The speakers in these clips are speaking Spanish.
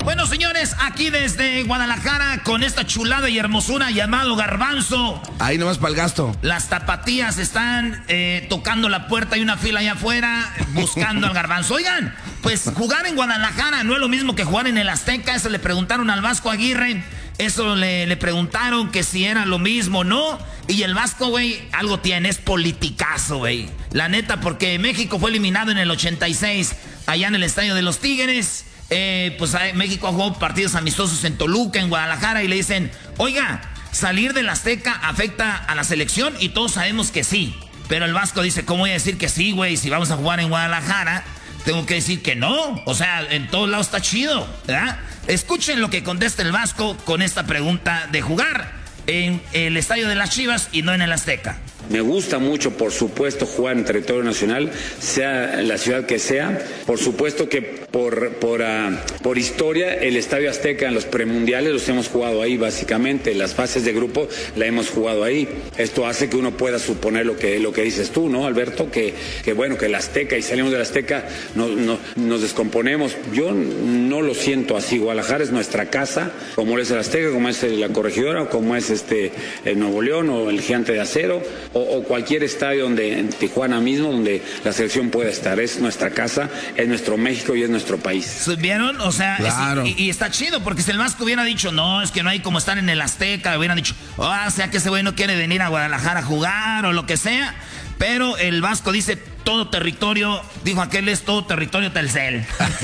Bueno, señores, aquí desde Guadalajara, con esta chulada y hermosura llamado Garbanzo. Ahí nomás para el gasto. Las tapatías están tocando la puerta, hay una fila allá afuera buscando al Garbanzo. Oigan, pues jugar en Guadalajara no es lo mismo que jugar en el Azteca. Eso le preguntaron al Vasco Aguirre. Eso le preguntaron que si era lo mismo o no. Y el Vasco, güey, algo tiene, es politicazo, güey. La neta, porque México fue eliminado en el 86 allá en el Estadio de los Tigres. Pues México jugó partidos amistosos en Toluca, en Guadalajara, y le dicen, oiga, salir del Azteca afecta a la selección, y todos sabemos que sí. Pero el Vasco dice, ¿cómo voy a decir que sí, güey? Si vamos a jugar en Guadalajara, tengo que decir que no. O sea, en todos lados está chido, ¿verdad? Escuchen lo que contesta el Vasco con esta pregunta de jugar en el Estadio de las Chivas y no en el Azteca. Me gusta mucho, por supuesto, jugar en territorio nacional, sea la ciudad que sea. Por supuesto que por historia, el Estadio Azteca en los premundiales los hemos jugado ahí, básicamente. Las fases de grupo la hemos jugado ahí. Esto hace que uno pueda suponer lo que dices tú, ¿no, Alberto? Que bueno, que el Azteca, y salimos del Azteca, nos descomponemos. Yo no lo siento así. Guadalajara es nuestra casa, como es el Azteca, como es la Corregidora, como es el Nuevo León o el Gigante de Acero, o cualquier estadio donde en Tijuana mismo, donde la selección pueda estar. Es nuestra casa, es nuestro México y es nuestro país. ¿Vieron? O sea, claro. y está chido, porque si el Vasco hubiera dicho, no, es que no hay como estar en el Azteca, hubieran dicho, o sea que ese güey no quiere venir a Guadalajara a jugar o lo que sea. Pero el Vasco dice, todo territorio, dijo aquel, es todo territorio Telcel.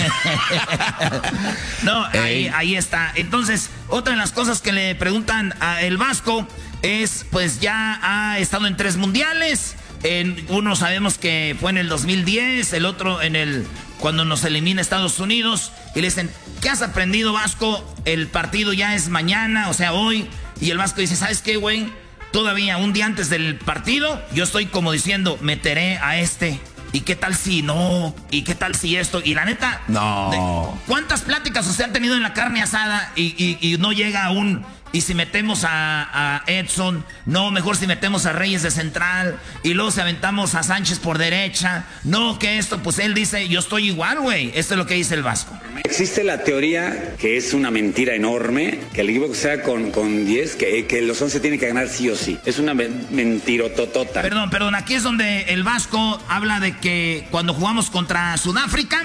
No, ahí está. Entonces, otra de las cosas que le preguntan a el Vasco es, pues ya ha estado en 3 mundiales. Uno sabemos que fue en el 2010, el otro cuando nos elimina Estados Unidos. Y le dicen, ¿qué has aprendido, Vasco? El partido ya es mañana, o sea, hoy. Y el Vasco dice, ¿sabes qué, güey? Todavía un día antes del partido, yo estoy como diciendo, meteré a este. ¿Y qué tal si no? ¿Y qué tal si esto? Y la neta, no. ¿Cuántas pláticas usted han tenido en la carne asada y no llega aún? Y si metemos a Edson, no, mejor si metemos a Reyes de central, y luego si aventamos a Sánchez por derecha, no, que esto, pues él dice, yo estoy igual, güey. Esto es lo que dice el Vasco. Existe la teoría, que es una mentira enorme, que el equipo que sea con 10, que los 11 tienen que ganar sí o sí. Es una mentirototota. Perdón, aquí es donde el Vasco habla de que cuando jugamos contra Sudáfrica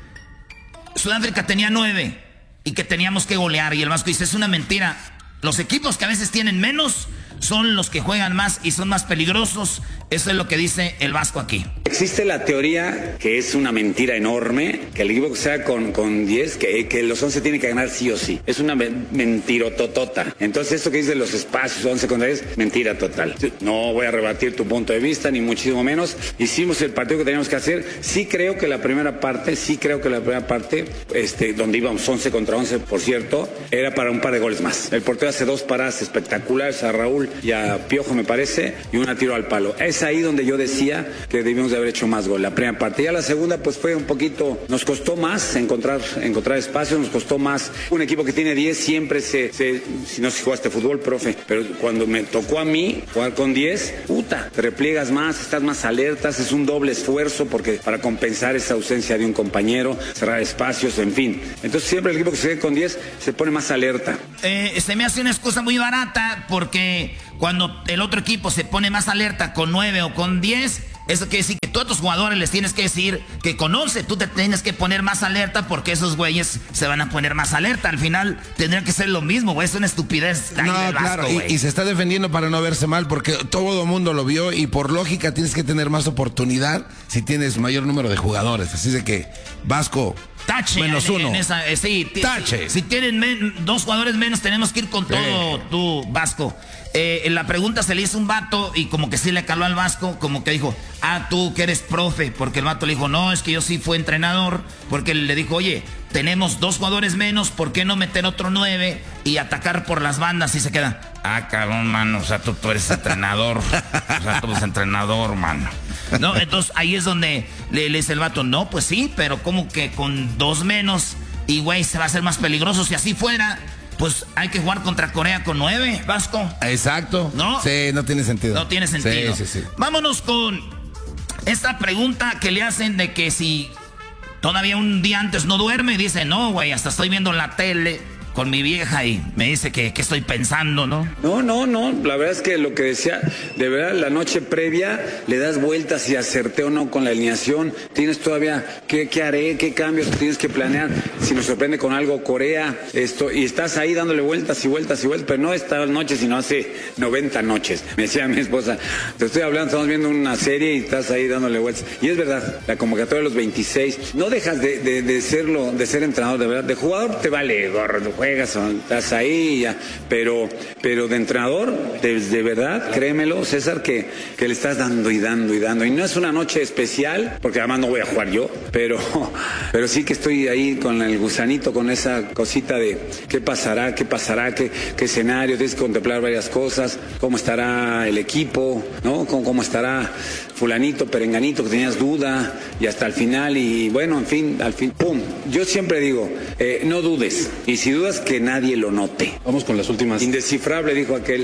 tenía 9 y que teníamos que golear, y el Vasco dice, es una mentira. Los equipos que a veces tienen menos son los que juegan más y son más peligrosos. Eso es lo que dice el Vasco aquí. Existe la teoría, que es una mentira enorme, que el equipo que sea con 10, que los 11 tienen que ganar sí o sí. Es una mentirototota. Entonces esto que dice los espacios 11 contra 10, mentira total. No voy a rebatir tu punto de vista, ni muchísimo menos. Hicimos el partido que teníamos que hacer. Sí creo que la primera parte, donde íbamos 11 contra 11, por cierto, era para un par de goles más. El portero hace 2 paradas espectaculares a Raúl y a Piojo, me parece, y una tiro al palo. Es ahí donde yo decía que debíamos de haber hecho más gol. La primera parte. Ya la segunda, pues fue un poquito, nos costó más encontrar espacios, nos costó más. Un equipo que tiene 10 siempre si no si jugaste fútbol, profe, pero cuando me tocó a mí jugar con 10, te repliegas más, estás más alertas, es un doble esfuerzo porque para compensar esa ausencia de un compañero, cerrar espacios, en fin. Entonces siempre el equipo que se quede con 10 se pone más alerta. Se me hace una excusa muy barata, porque cuando el otro equipo se pone más alerta con 9 o con 10, eso quiere decir que tú a tus jugadores les tienes que decir que con 11 tú te tienes que poner más alerta, porque esos güeyes se van a poner más alerta. Al final tendría que ser lo mismo, güey. Es una estupidez. No, claro, y se está defendiendo para no verse mal, porque todo el mundo lo vio, y por lógica tienes que tener más oportunidad si tienes mayor número de jugadores. Así de que, Vasco, tache, -1. Tache. Si tienen 2 jugadores menos, tenemos que ir con todo, tú, Vasco. La pregunta se le hizo un vato y como que sí le caló al Vasco, como que dijo, tú que eres profe, porque el vato le dijo, no, es que yo sí fui entrenador, porque le dijo, oye, tenemos 2 jugadores menos, ¿por qué no meter otro 9 y atacar por las bandas? Y se queda, cabrón, mano, o sea, tú eres entrenador, o sea, tú eres entrenador, mano. No, entonces ahí es donde le dice el vato, no, pues sí, pero como que con 2 menos, y güey, se va a hacer más peligroso. Si así fuera, pues hay que jugar contra Corea con 9, Vasco. Exacto. ¿No? Sí, no tiene sentido. No tiene sentido. Sí. Vámonos con esta pregunta que le hacen de que si todavía un día antes no duerme y dice, no, güey, hasta estoy viendo la tele con mi vieja y me dice que estoy pensando, ¿no? No, la verdad es que lo que decía, de verdad, la noche previa le das vueltas si acerté o no con la alineación, tienes todavía, ¿qué haré? ¿Qué cambios tienes que planear? Si nos sorprende con algo Corea, y estás ahí dándole vueltas y vueltas y vueltas, pero no esta noche, sino hace 90 noches. Me decía mi esposa, te estoy hablando, estamos viendo una serie y estás ahí dándole vueltas. Y es verdad, la convocatoria de los 26, no dejas de ser entrenador, de verdad, de jugador te vale gorro, juegas, estás ahí ya, pero de entrenador, de verdad, créemelo, César, que le estás dando y dando y dando, y no es una noche especial, porque además no voy a jugar yo, pero sí que estoy ahí con el gusanito, con esa cosita de qué pasará, qué escenario, tienes que contemplar varias cosas, cómo estará el equipo, ¿no? Cómo estará fulanito, perenganito, que tenías duda, y hasta el final, y bueno, al fin, ¡pum! Yo siempre digo, no dudes, y si dudas, que nadie lo note. Vamos con las últimas. Indescifrable, dijo aquel.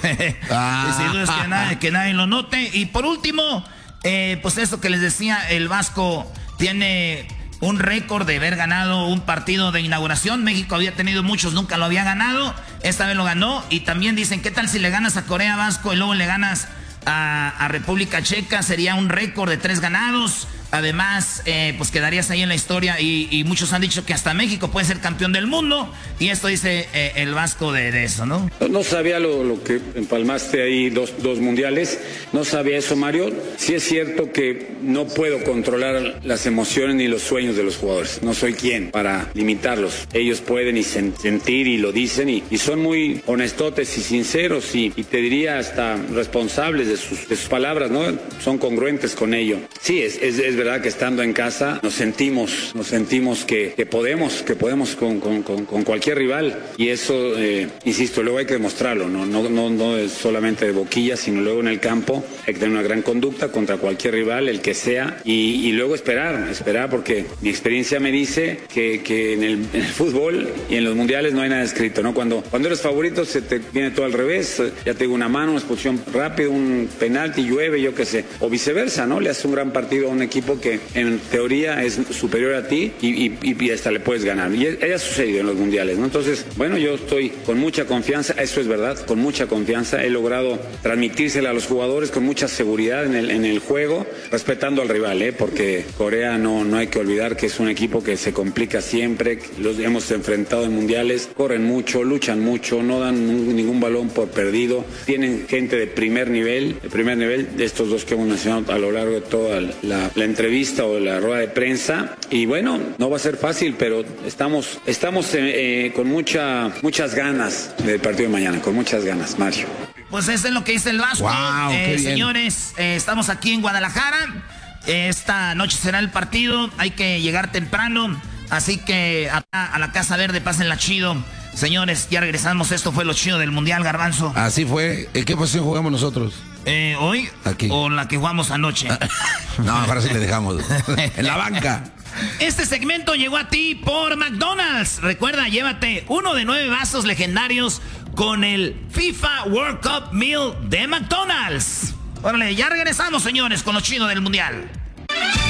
Si dudas, que nadie lo note. Y por último, pues eso que les decía, el Vasco tiene un récord de haber ganado un partido de inauguración. México había tenido muchos, nunca lo había ganado. Esta vez lo ganó. Y también dicen, ¿qué tal si le ganas a Corea, Vasco, y luego le ganas a República Checa? Sería un récord de 3 ganados. Además, pues quedarías ahí en la historia, y muchos han dicho que hasta México puede ser campeón del mundo, y esto dice el Vasco de eso, ¿no? No sabía lo que empalmaste ahí, dos mundiales, no sabía eso, Mario. Sí es cierto que no puedo controlar las emociones ni los sueños de los jugadores, no soy quien para limitarlos. Ellos pueden y sentir y lo dicen, y son muy honestotes y sinceros, y te diría hasta responsables de sus palabras, ¿no? Son congruentes con ello. Sí, es verdad que estando en casa nos sentimos que podemos con cualquier rival, y eso, insisto, luego hay que demostrarlo, no es solamente de boquilla, sino luego en el campo hay que tener una gran conducta contra cualquier rival, el que sea, y luego esperar, porque mi experiencia me dice que en el fútbol y en los mundiales no hay nada escrito, ¿no? Cuando eres favorito se te viene todo al revés, ya te digo, una mano, una expulsión rápida, un penalti, llueve, yo qué sé, o viceversa, ¿no? Le haces un gran partido a un equipo que en teoría es superior a ti, y hasta le puedes ganar. Y ha sucedido en los mundiales, ¿no? Entonces, bueno, yo estoy con mucha confianza, eso es verdad, con mucha confianza. He logrado transmitírsela a los jugadores con mucha seguridad en el juego, respetando al rival, porque Corea no hay que olvidar que es un equipo que se complica siempre. Los hemos enfrentado en mundiales, corren mucho, luchan mucho, no dan ningún balón por perdido. Tienen gente de primer nivel, de estos dos que hemos mencionado a lo largo de toda la entrevista o la rueda de prensa, y bueno, no va a ser fácil, pero estamos con muchas ganas del partido de mañana, con muchas ganas, Mario. Pues eso es lo que dice el Vasco. Wow, señores, estamos aquí en Guadalajara. Esta noche será el partido, hay que llegar temprano, así que a la Casa Verde, pásenla chido. Señores, ya regresamos. Esto fue lo chido del Mundial, Garbanzo. Así fue. ¿En qué posición jugamos nosotros? ¿Hoy? Aquí. ¿O la que jugamos anoche? No, ahora sí le dejamos. En la banca. Este segmento llegó a ti por McDonald's. Recuerda, llévate uno de 9 vasos legendarios con el FIFA World Cup Meal de McDonald's. Órale, ya regresamos, señores, con lo chido del Mundial.